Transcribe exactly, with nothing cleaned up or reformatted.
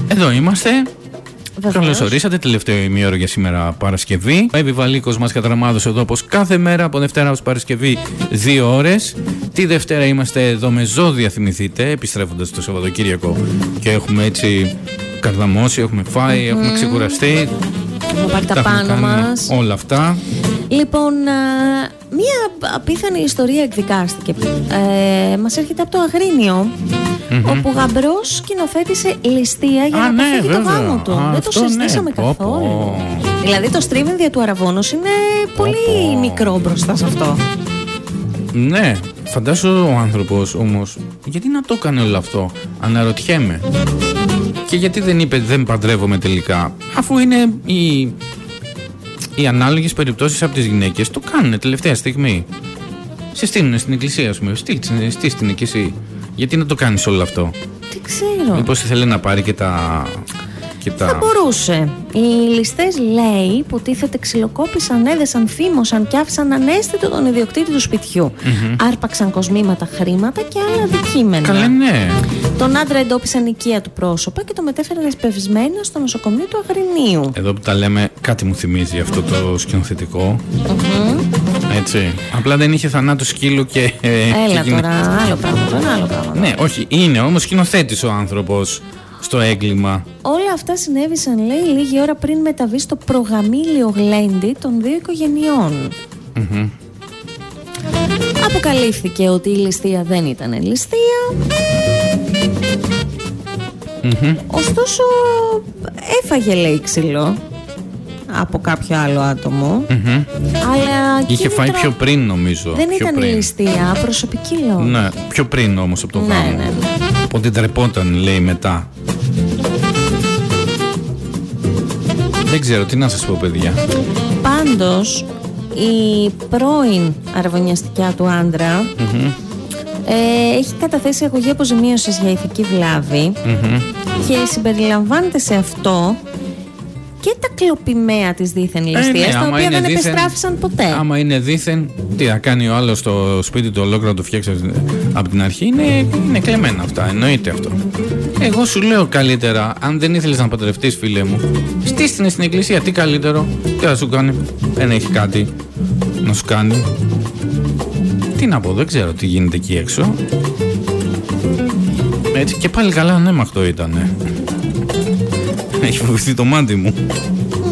Εδώ είμαστε. Καλώς ορίσατε, τελευταίο ημίωρο για σήμερα Παρασκευή. Εύη Βαλίκος μας κατραμάδωσε εδώ όπως κάθε μέρα από Δευτέρα ως Παρασκευή δύο ώρες. Τη Δευτέρα είμαστε εδώ με ζώδια, θυμηθείτε, επιστρέφοντας το Σαββατοκύριακο και έχουμε έτσι καρδαμώσει, έχουμε φάει, mm-hmm. έχουμε ξεκουραστεί. Έχουμε πάρει τα πάνω μας. Όλα αυτά. Λοιπόν, μία απίθανη ιστορία εκδικάστηκε. Ε, μας έρχεται από το Αγρίνιο, mm-hmm. όπου γαμπρός σκηνοθέτησε ληστεία για Α, να αποφύγει ναι, το γάμο του. Α, δεν το συζητήσαμε ναι. καθόλου. Πω, πω. Δηλαδή το στρίβενδια του Αραβώνος είναι πω, πολύ πω. μικρό μπροστά σε αυτό. Ναι, φαντάσου ο άνθρωπος όμως, γιατί να το έκανε όλο αυτό, αναρωτιέμαι. Και γιατί δεν είπε δεν παντρεύομαι τελικά, αφού είναι οι, οι ανάλογες περιπτώσεις από τις γυναίκες το κάνουν τελευταία στιγμή. Σε στείλουν στην εκκλησία, ας πούμε, στείλ και εσύ. Γιατί να το κάνεις όλο αυτό? Τι ξέρω. Μήπως ήθελε να πάρει και τα... Και τα... Θα μπορούσε. Οι ληστές, λέει, υποτίθεται ξυλοκόπησαν, έδεσαν, φήμωσαν και άφησαν ανέστητο τον ιδιοκτήτη του σπιτιού. Mm-hmm. Άρπαξαν κοσμήματα, χρήματα και άλλα αντικείμενα. Καλέ, ναι. Τον άντρα εντόπισαν οικία του πρόσωπα και το μετέφεραν εσπευσμένο στο νοσοκομείο του Αγρινίου. Εδώ που τα λέμε, κάτι μου θυμίζει αυτό το σκηνοθετικό. Mm-hmm. Έτσι. Απλά δεν είχε θανάτου σκύλου και. Έλα και τώρα, άλλο πράγμα. Ένα άλλο πράγμα. Ναι, όχι, είναι όμως σκηνοθέτης ο άνθρωπος στο έγκλημα. Όλα αυτά συνέβησαν, λέει, λίγη ώρα πριν μεταβεί στο προγαμήλιο γλέντι των δύο οικογενειών. Mm-hmm. Αποκαλύφθηκε ότι η ληστεία δεν ήταν ληστεία. Mm-hmm. Ωστόσο έφαγε, λέει, ξυλό από κάποιο άλλο άτομο. Mm-hmm. Αλλά είχε κίνητρα... φάει πιο πριν, νομίζω. Δεν πιο ήταν πριν. ληστεία, προσωπική λόγω. Ναι, πιο πριν όμως από το ναι, γάμο. Ναι, ναι. Οπότε ντρεπόταν, λέει, μετά. Δεν ξέρω τι να σας πω, παιδιά. Πάντως η πρώην αραβωνιαστικιά του άντρα mm-hmm. ε, έχει καταθέσει αγωγή αποζημίωσης για ηθική βλάβη mm-hmm. και συμπεριλαμβάνεται σε αυτό και τα κλοπημαία της δίθεν ληστείας, ε, ναι, τα οποία δεν δίθεν, επιστράφησαν ποτέ. Άμα είναι δίθεν, τι θα κάνει ο άλλος στο σπίτι του ολόκληρο να το φτιάξει από την αρχή, είναι, είναι κλεμμένα αυτά, εννοείται αυτό. Εγώ σου λέω καλύτερα, αν δεν ήθελες να παντρευτείς, φίλε μου, στήστηνε στην εκκλησία, τι καλύτερο, τι θα σου κάνει, δεν έχει κάτι να σου κάνει. Τι να πω, δεν ξέρω τι γίνεται εκεί έξω. Έτσι και πάλι καλά ανέμακτο ήτανε. Έχει φοβηθεί το μάτι μου.